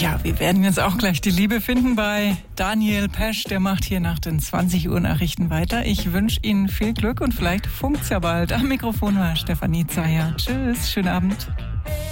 Ja, wir werden jetzt auch gleich die Liebe finden bei Daniel Pesch. Der macht hier nach den 20 Uhr Nachrichten weiter. Ich wünsche Ihnen viel Glück und vielleicht funkt's ja bald. Am Mikrofon war Stefanie Zeyer. Tschüss, schönen Abend.